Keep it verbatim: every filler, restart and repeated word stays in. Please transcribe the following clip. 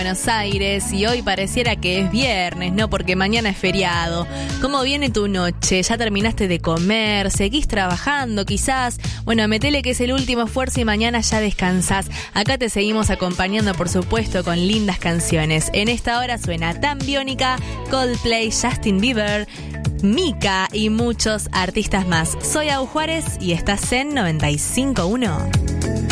Buenos Aires y hoy pareciera que es viernes, ¿no? Porque mañana es feriado. ¿Cómo viene tu noche? ¿Ya terminaste de comer? ¿Seguís trabajando quizás? Bueno, metele que es el último esfuerzo y mañana ya descansás. Acá te seguimos acompañando, por supuesto, con lindas canciones. En esta hora suena Tan Biónica, Coldplay, Justin Bieber, Mika y muchos artistas más. Soy Au Juárez y estás en noventa y cinco punto uno.